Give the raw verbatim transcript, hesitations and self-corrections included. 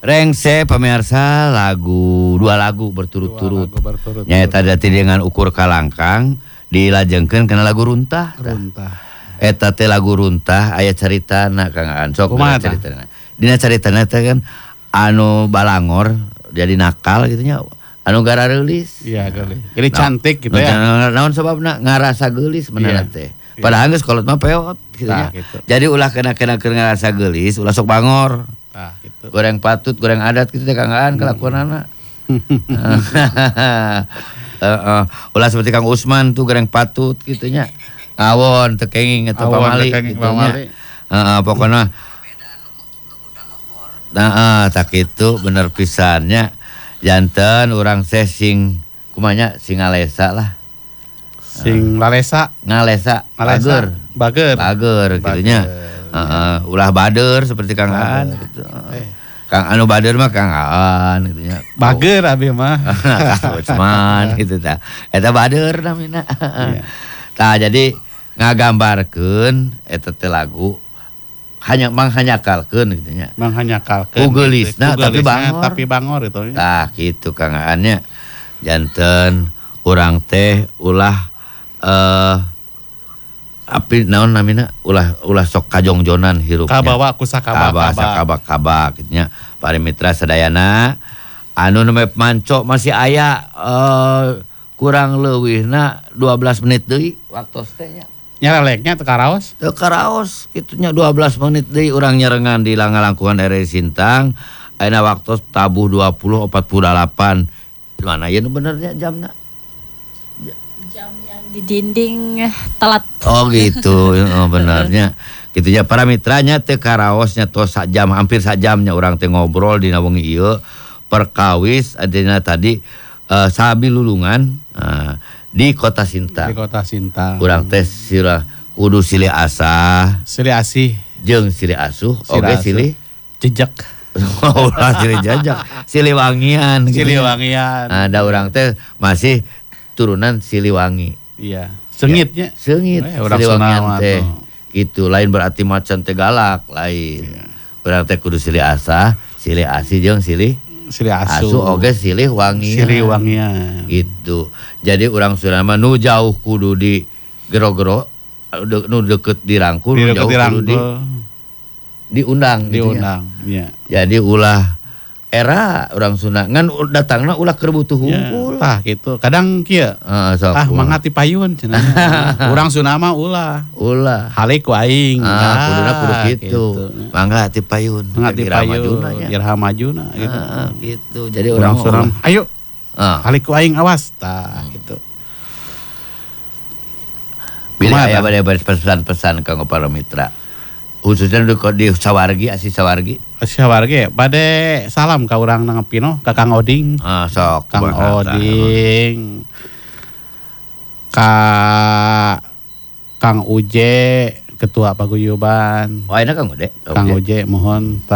Rengse pemirsa lagu dua lagu berturut-turut. Nyata dati dengan ukur kalangkang dilajengkeun kana lagu runtah. Runtah. Eta teh lagu runtah aya caritana Kang Aan. Sok caritana. Dina caritana teh kan anu balangor jadi nakal gitu nya. Anu gara reulis. Iya, geulis. Jadi cantik gitu ya. Naon sababna ngarasa geulis meunana teh. Padahal geus kolot mah peot gitu nya. Jadi ulah kena-kena keur ngarasa geulis, ulah sok bangor. Nah, gitu. Goreng patut, goreng adat gitu teh Kang Aan kelakuanana. Heeh. Ulah seperti Kang Usman tuh goreng patut gitu nya. Awon teu kenging eta pamali gitu nya. Heeh, pokona nah, tak itu bener pisannya. Janten orang teh sing kumanya sing ngalesa lah. Sing lalesa, ngalesa, bager. Bager. Bager gitu nya. Heeh, ulah bader seperti Kang Aan gitu. Eh. Kang anu bader mah Kang Aan gitu nya. Bager abi mah. Kang Usman gitu tah. Eta bader namina. Tah jadi ngagambarkeun eta teh lagu hanya manghanyakalkeun gitu nya. Manghanyakalkeun. Ugeulisna tapi bangor. Tapi bangor itu nya. Tah gitu Kang Aan nya. Janten urang teh ulah eh api naon namina ulah ulah sok kajongjonan hirupnya. Kabawa kusakaba kabak kabak kabak gitu nya. Para mitra sadayana anu nemep manco masih aya uh, kurang leuwihna dua belas menit deui waktos teh nya. Nyareleknya teu karaos? Teu karaos kitu nya dua belas menit deui urang nyerengan di Langalangkungan R R Sintang. Ayeuna waktos tabuh dua puluh empat puluh delapan. Mana ya nu benernya jamna? Jam yang di dinding telat. Oh gitu, oh, benarnya. Gitu ya para mitranya teh karaosnya tos sak jam hampir sak jamnya orang teh ngobrol dina wengi ieu perkawis adina tadi uh, sabi lulungan uh, di Kota Sintang. Di Kota Sintang. Urang teh sira kudu silih asah, silih asih jeung silih asuh, oge silih jejak. Ulah silih jajak, silih wangian. Silih wangian. Ada orang teh masih turunan Siliwangi. Iya. Sengitnya. Ya, sengit. Eh, Siliwangian teh. Gitu. Lain berarti macan teh galak, lain. Iya. Urang teh kudu silih asah, silih asih jeung silih silih asuh. Asuh oge silih wangian. Silih wangian. Gitu. Jadi urang Surama nu jauh kudu di gero-gero, nu deket di Rangkul, nu jauh kudu di diundang diundang gitu ya. Jadi ulah era orang Sunda ngan datangna ulah keur butuh hungkul ya, tah gitu kadang kieu uh, so, ah mangga ti payun cenah urang Sunda mah ulah ulah halik ku aing ah, ah kuduna kudu kitu gitu. Mangga ti payun mangga ti payun irham majuna gitu ah, gitu jadi urang Sunda ayo ah. halik ku aing awas tah hmm. gitu bila aya bade pesan-pesan kanggo para mitra khususnya di, di Sawargi, Asih Sawargi. Asih Sawargi, bade salam ka urang nangepino, ka Kang Oding. Ah, sok. Kang Oding. Ka Kang Uje, Ketua Paguyuban. Oh, enak Kang Uje. Kang Uje, mohon